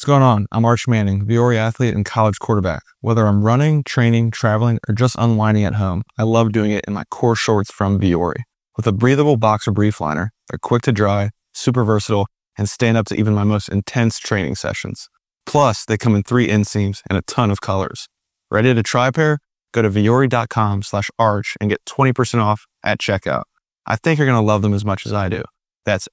What's going on? I'm Arch Manning, Viore athlete and college quarterback. Whether I'm running, training, traveling, or just unwinding at home, I love doing it in my core shorts from Viore. With a breathable boxer brief liner, they're quick to dry, super versatile, and stand up to even my most intense training sessions. Plus, they come in 3 inseams and a ton of colors. Ready to try a pair? Go to viore.com/arch and get 20% off at checkout. I think you're going to love them as much as I do. That's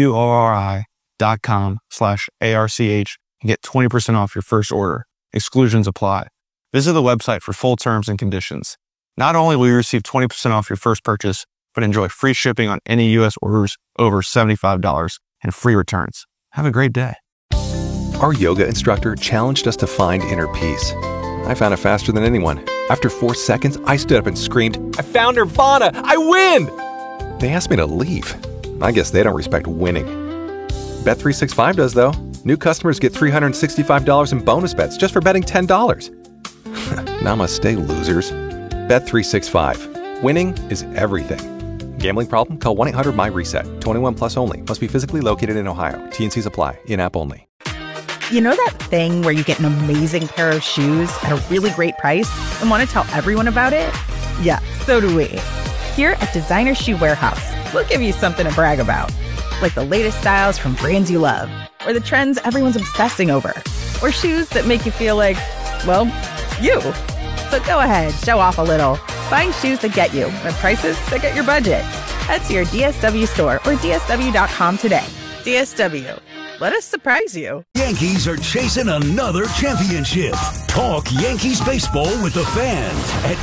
viore.com/ARCH and get 20% off your first order. Exclusions apply. Visit the website for full terms and conditions. Not only will you receive 20% off your first purchase, but enjoy free shipping on any U.S. orders over $75 and free returns. Have a great day. Our yoga instructor challenged us to find inner peace. I found it faster than anyone. After 4 seconds, I stood up and screamed, "I found Nirvana! I win!" They asked me to leave. I guess they don't respect winning. Bet365 does, though. New customers get $365 in bonus bets just for betting $10. Namaste, losers. Bet365. Winning is everything. Gambling problem? Call 1-800-MY-RESET. 21 plus only. Must be physically located in Ohio. T&Cs apply. In-app only. You know that thing where you get an amazing pair of shoes at a really great price and want to tell everyone about it? Yeah, so do we. Here at Designer Shoe Warehouse, we'll give you something to brag about. Like the latest styles from brands you love, or the trends everyone's obsessing over, or shoes that make you feel like, well, you. So go ahead, show off a little. Find shoes that get you at prices that get your budget. Head to your DSW store or DSW.com today. DSW. Let us surprise you. Yankees are chasing another championship. Talk Yankees baseball with the Fan at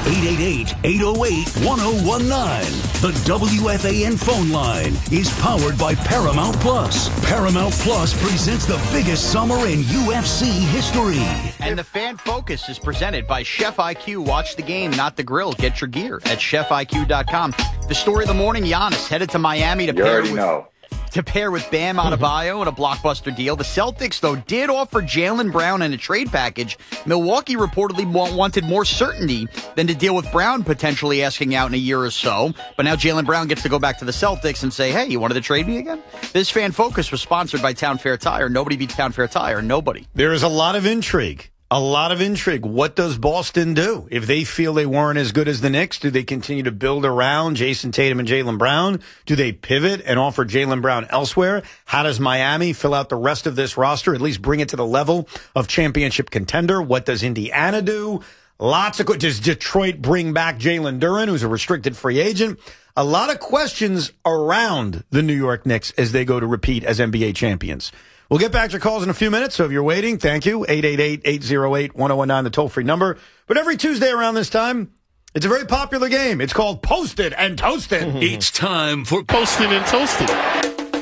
888-808-1019. The WFAN phone line is powered by Paramount Plus. Paramount Plus presents the biggest summer in UFC history. And the Fan Focus is presented by Chef IQ. Watch the game, not the grill. Get your gear at chefiq.com. The story of the morning, Giannis headed to Miami to pair with Bam Adebayo in a blockbuster deal. The Celtics, though, did offer Jaylen Brown in a trade package. Milwaukee reportedly wanted more certainty than to deal with Brown potentially asking out in a year or so. But now Jaylen Brown gets to go back to the Celtics and say, hey, you wanted to trade me again? This Fan Focus was sponsored by Town Fair Tire. Nobody beats Town Fair Tire. Nobody. There is a lot of intrigue. A lot of intrigue. What does Boston do? If they feel they weren't as good as the Knicks, do they continue to build around Jason Tatum and Jaylen Brown? Do they pivot and offer Jaylen Brown elsewhere? How does Miami fill out the rest of this roster, at least bring it to the level of championship contender? What does Indiana do? Lots of good. Does Detroit bring back Jalen Duren, who's a restricted free agent? A lot of questions around the New York Knicks as they go to repeat as NBA champions. We'll get back to your calls in a few minutes, so if you're waiting, thank you. 888-808-1019, the toll-free number. But every Tuesday around this time, it's a very popular game. It's called Posted and Toasted. It's time for Posted and Toasted.